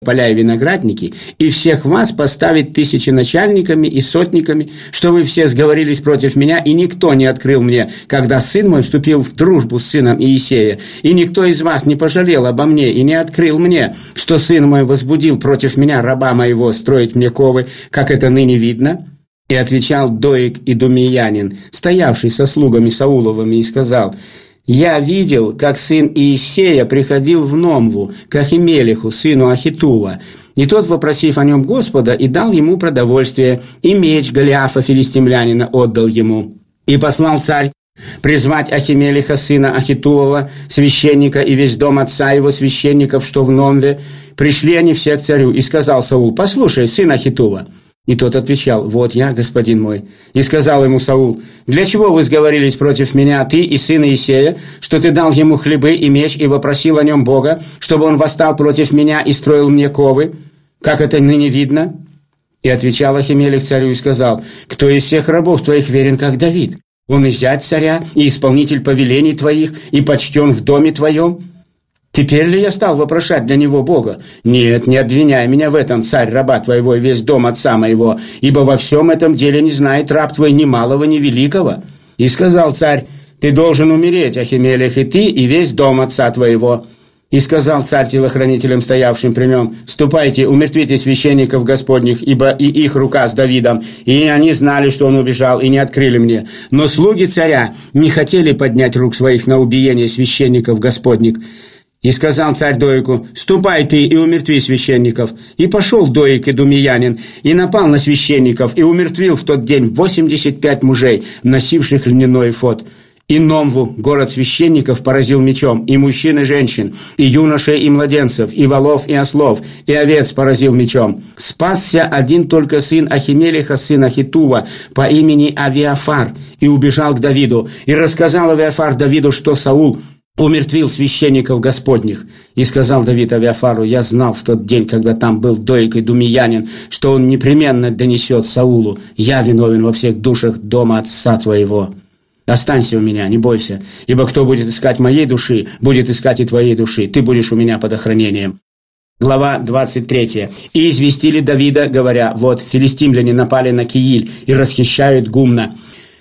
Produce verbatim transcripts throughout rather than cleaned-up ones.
поля и виноградники, и всех вас поставить тысяченачальниками и сотниками, что вы все сговорились против меня, и никто не открыл мне, когда сын мой вступил в дружбу с сыном Иисея, и никто из вас не пожалел обо мне и не открыл мне, что сын мой возбудил против меня раба моего строить мне ковы, как это ныне видно?» И отвечал Доик идумеянин, стоявший со слугами Сауловыми, и сказал: «Я видел, как сын Иисея приходил в Номву к Ахимелеху, сыну Ахитува, и тот, вопросив о нем Господа, и дал ему продовольствие, и меч Голиафа филистимлянина отдал ему. И послал царь призвать Ахимелеха, сына Ахитувова, священника, и весь дом отца его священников, что в Номве. Пришли они все к царю, и сказал Саул: послушай, сын Ахитува». И тот отвечал: «Вот я, господин мой». И сказал ему Саул: «Для чего вы сговорились против меня, ты и сын Иисея, что ты дал ему хлебы и меч и вопросил о нем Бога, чтобы он восстал против меня и строил мне ковы, как это ныне видно?» И отвечал Ахимелех царю и сказал: «Кто из всех рабов твоих верен, как Давид? Он и зять царя, и исполнитель повелений твоих, и почтен в доме твоем. Теперь ли я стал вопрошать для него Бога? Нет, не обвиняй меня в этом, царь раба твоего и весь дом отца моего, ибо во всем этом деле не знает раб твой ни малого, ни великого». И сказал царь: «Ты должен умереть, Ахимелех, и ты, и весь дом отца твоего». И сказал царь телохранителям, стоявшим при нем: «Ступайте, умертвите священников Господних, ибо и их рука с Давидом». И они знали, что он убежал, и не открыли мне. Но слуги царя не хотели поднять рук своих на убиение священников Господних. И сказал царь Доику: «Ступай ты и умертви священников». И пошел Доик идумеянин, и напал на священников, и умертвил в тот день восемьдесят пять мужей, носивших льняной эфод. И Номву, город священников, поразил мечом, и мужчин, и женщин, и юношей, и младенцев, и волов, и ослов, и овец поразил мечом. Спасся один только сын Ахимелеха, сын Ахитува, по имени Авиафар, и убежал к Давиду. И рассказал Авиафар Давиду, что Саул умертвил священников Господних. И сказал Давид Авиафару: «Я знал в тот день, когда там был Доик идумеянин, что он непременно донесет Саулу: я виновен во всех душах дома отца твоего. Останься у меня, не бойся, ибо кто будет искать моей души, будет искать и твоей души. Ты будешь у меня под охранением». Глава двадцать третья. «И известили Давида, говоря: вот, филистимляне напали на Кииль и расхищают гумно.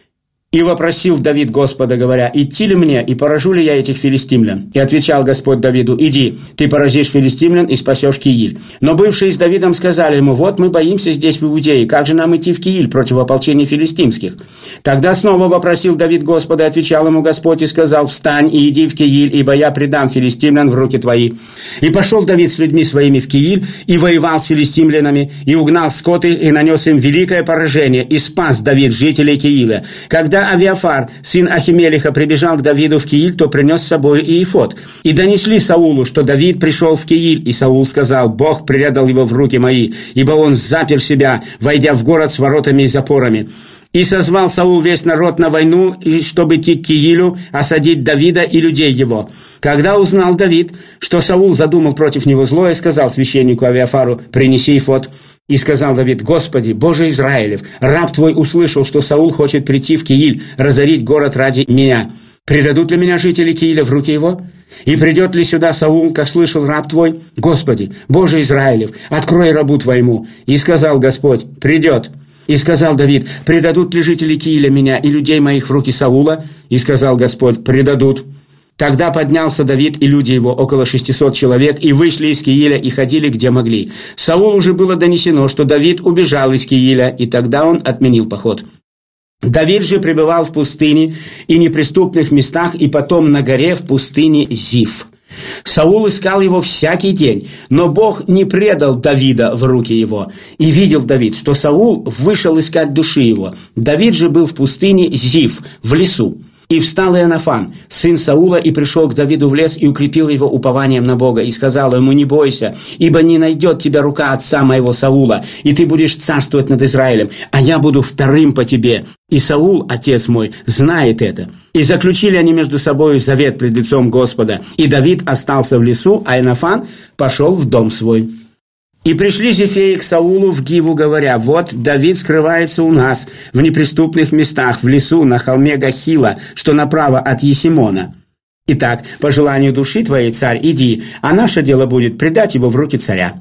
И вопросил Давид Господа, говоря: идти ли мне, и поражу ли я этих филистимлян? И отвечал Господь Давиду: иди, ты поразишь филистимлян и спасешь Кииль. Но бывшие с Давидом сказали ему: вот мы боимся здесь в Иудее, как же нам идти в Кииль против ополчения филистимских? Тогда снова вопросил Давид Господа, и отвечал ему Господь и сказал: встань и иди в Кииль, ибо я предам филистимлян в руки твои. И пошел Давид с людьми своими в Кииль, и воевал с филистимлянами, и угнал скоты, и нанес им великое поражение, и спас Давид жителей Кииля. Когда Авиафар, сын Ахимелеха, прибежал к Давиду в Кииль, то принес с собой и эфод. И донесли Саулу, что Давид пришел в Кииль, и Саул сказал: Бог предал его в руки мои, ибо он запер себя, войдя в город с воротами и запорами. И созвал Саул весь народ на войну, чтобы идти к Киилю, осадить Давида и людей его. Когда узнал Давид, что Саул задумал против него злое, сказал священнику Авиафару: принеси эфод. И сказал Давид: Господи, Боже Израилев, раб твой услышал, что Саул хочет прийти в Кииль, разорить город ради меня. Предадут ли меня жители Кииля в руки его? И придет ли сюда Саул, как слышал раб твой? Господи, Боже Израилев, открой рабу твоему. И сказал Господь: придет. И сказал Давид: предадут ли жители Кииля меня и людей моих в руки Саула? И сказал Господь: предадут. Тогда поднялся Давид и люди его, около шестисот человек, и вышли из Кииля и ходили, где могли. Саулу уже было донесено, что Давид убежал из Кииля, и тогда он отменил поход. Давид же пребывал в пустыне и неприступных местах, и потом на горе в пустыне Зиф. Саул искал его всякий день, но Бог не предал Давида в руки его. И видел Давид, что Саул вышел искать души его. Давид же был в пустыне Зиф, в лесу. И встал Ионафан, сын Саула, и пришел к Давиду в лес, и укрепил его упованием на Бога, и сказал ему: не бойся, ибо не найдет тебя рука отца моего Саула, и ты будешь царствовать над Израилем, а я буду вторым по тебе. И Саул, отец мой, знает это. И заключили они между собой завет пред лицом Господа. И Давид остался в лесу, а Ионафан пошел в дом свой. И пришли зефеи к Саулу в Гиву, говоря: вот Давид скрывается у нас в неприступных местах, в лесу, на холме Гахила, что направо от Есимона. Итак, по желанию души твоей, царь, иди, а наше дело будет предать его в руки царя.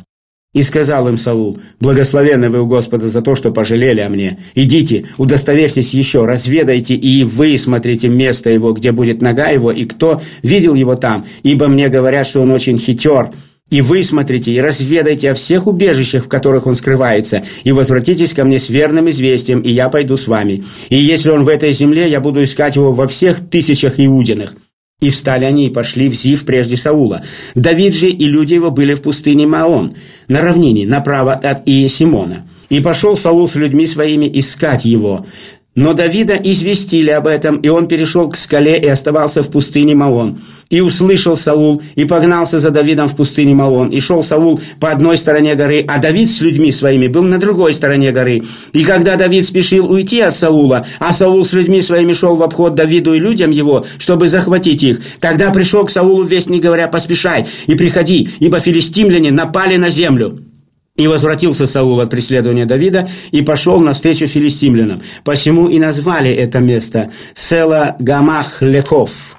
И сказал им Саул: «Благословенны вы у Господа за то, что пожалели о мне. Идите, удостоверьтесь еще, разведайте и высмотрите место его, где будет нога его, и кто видел его там, ибо мне говорят, что он очень хитер. И высмотрите, и разведайте о всех убежищах, в которых он скрывается, и возвратитесь ко мне с верным известием, и я пойду с вами. И если он в этой земле, я буду искать его во всех тысячах Иудиных». И встали они и пошли в Зив прежде Саула. Давид же и люди его были в пустыне Маон, на равнине, направо от Иесимона. И пошел Саул с людьми своими искать его. Но Давида известили об этом, и он перешел к скале и оставался в пустыне Маон. И услышал Саул, и погнался за Давидом в пустыне Маон. И шел Саул по одной стороне горы, а Давид с людьми своими был на другой стороне горы. И когда Давид спешил уйти от Саула, а Саул с людьми своими шел в обход Давиду и людям его, чтобы захватить их, тогда пришел к Саулу вестник, говоря: «Поспешай и приходи, ибо филистимляне напали на землю». И возвратился Саул от преследования Давида и пошел навстречу филистимлянам. Посему и назвали это место Села Гамах Лехов.